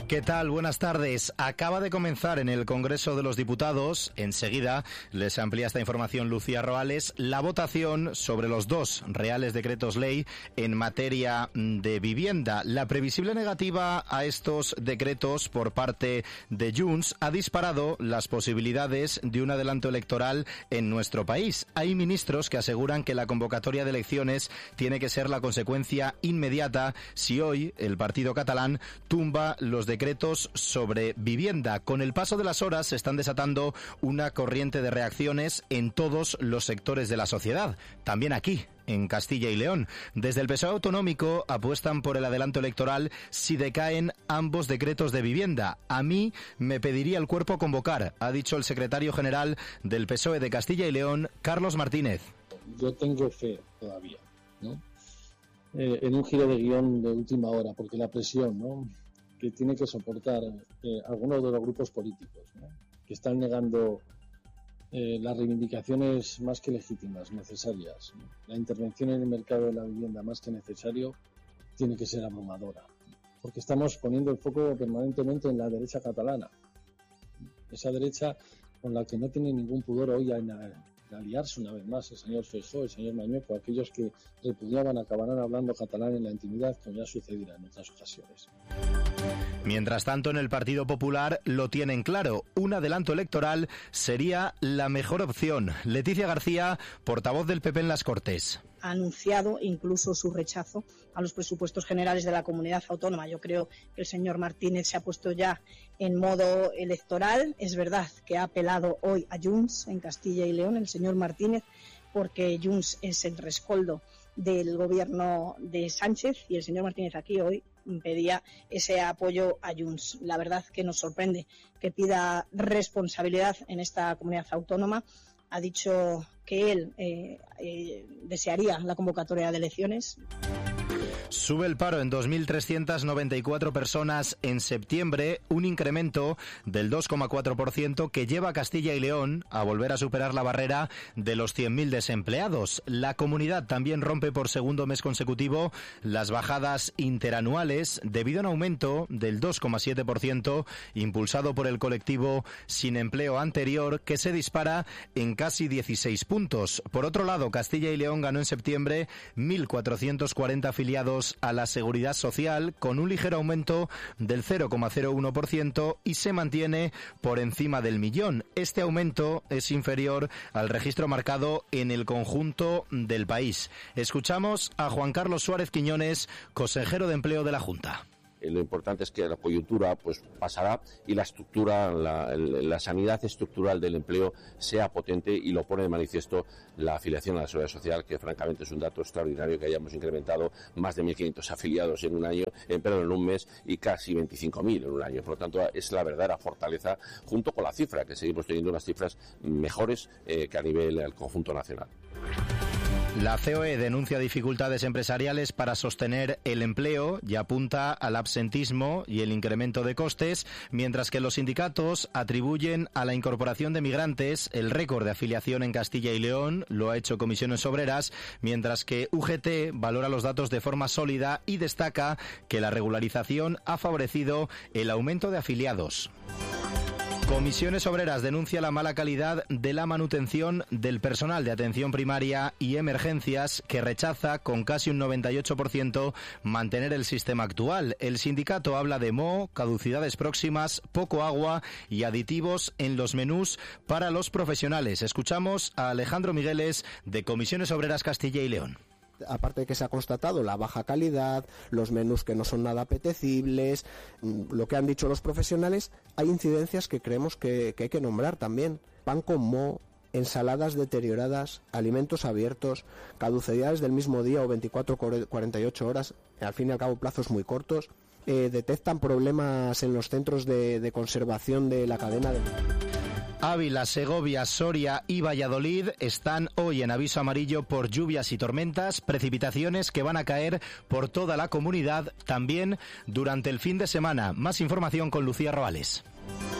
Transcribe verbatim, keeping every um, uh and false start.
¿Qué tal? Buenas tardes. Acaba de comenzar en el Congreso de los Diputados, enseguida les amplía esta información Lucía Roales, la votación sobre los dos reales decretos ley en materia de vivienda. La previsible negativa a estos decretos por parte de Junts ha disparado las posibilidades de un adelanto electoral en nuestro país. Hay ministros que aseguran que la convocatoria de elecciones tiene que ser la consecuencia inmediata si hoy el partido catalán tumba los decretos sobre vivienda. Con el paso de las horas se están desatando una corriente de reacciones en todos los sectores de la sociedad, también aquí, en Castilla y León. Desde el P S O E autonómico apuestan por el adelanto electoral si decaen ambos decretos de vivienda. A mí me pediría el cuerpo convocar, ha dicho el secretario general del P S O E de Castilla y León, Carlos Martínez. Yo tengo fe todavía, ¿no? Eh, en un giro de guión de última hora, porque la presión, ¿no?, que tiene que soportar eh, algunos de los grupos políticos, ¿no?, que están negando eh, las reivindicaciones más que legítimas, necesarias, ¿no? La intervención en el mercado de la vivienda más que necesario tiene que ser abrumadora, porque estamos poniendo el foco permanentemente en la derecha catalana, esa derecha con la que no tiene ningún pudor hoy en aliarse una vez más el señor Feijóo, el señor Mañueco, aquellos que repudiaban acabarán hablando catalán en la intimidad, como ya sucederá en otras ocasiones. Mientras tanto, en el Partido Popular lo tienen claro. Un adelanto electoral sería la mejor opción. Leticia García, portavoz del P P en las Cortes. Ha anunciado incluso su rechazo a los presupuestos generales de la comunidad autónoma. Yo creo que el señor Martínez se ha puesto ya en modo electoral. Es verdad que ha apelado hoy a Junts en Castilla y León, el señor Martínez, porque Junts es el rescoldo del gobierno de Sánchez y el señor Martínez aquí hoy pedía ese apoyo a Junts. La verdad que nos sorprende que pida responsabilidad en esta comunidad autónoma. Ha dicho que él eh, eh, desearía la convocatoria de elecciones. Sube el paro en dos mil trescientas noventa y cuatro personas en septiembre, un incremento del dos coma cuatro por ciento que lleva a Castilla y León a volver a superar la barrera de los cien mil desempleados. La comunidad también rompe por segundo mes consecutivo las bajadas interanuales debido a un aumento del dos coma siete por ciento impulsado por el colectivo sin empleo anterior, que se dispara en casi dieciséis puntos. Por otro lado, Castilla y León ganó en septiembre mil cuatrocientos cuarenta afiliados a la Seguridad Social, con un ligero aumento del cero coma cero uno por ciento y se mantiene por encima del millón. Este aumento es inferior al registro marcado en el conjunto del país. Escuchamos a Juan Carlos Suárez Quiñones, consejero de Empleo de la Junta. Lo importante es que la coyuntura pues pasará y la estructura, la, la sanidad estructural del empleo sea potente, y lo pone de manifiesto la afiliación a la Seguridad Social, que francamente es un dato extraordinario que hayamos incrementado más de mil quinientos afiliados en un año, en, perdón, en un mes, y casi veinticinco mil en un año. Por lo tanto, es la verdadera fortaleza, junto con la cifra, que seguimos teniendo unas cifras mejores eh, que a nivel del conjunto nacional. La C O E denuncia dificultades empresariales para sostener el empleo y apunta al absentismo y el incremento de costes, mientras que los sindicatos atribuyen a la incorporación de migrantes el récord de afiliación en Castilla y León. Lo ha hecho Comisiones Obreras, mientras que U G T valora los datos de forma sólida y destaca que la regularización ha favorecido el aumento de afiliados. Comisiones Obreras denuncia la mala calidad de la manutención del personal de atención primaria y emergencias, que rechaza con casi un noventa y ocho por ciento mantener el sistema actual. El sindicato habla de moho, caducidades próximas, poco agua y aditivos en los menús para los profesionales. Escuchamos a Alejandro Migueles, de Comisiones Obreras Castilla y León. Aparte de que se ha constatado la baja calidad, los menús que no son nada apetecibles, lo que han dicho los profesionales, hay incidencias que creemos que, que hay que nombrar también. Pan con moho, ensaladas deterioradas, alimentos abiertos, caducidades del mismo día o veinticuatro a cuarenta y ocho horas, al fin y al cabo plazos muy cortos. Eh, detectan problemas en los centros de, de conservación de la cadena de... Ávila, Segovia, Soria y Valladolid están hoy en aviso amarillo por lluvias y tormentas, precipitaciones que van a caer por toda la comunidad también durante el fin de semana. Más información con Lucía Roales.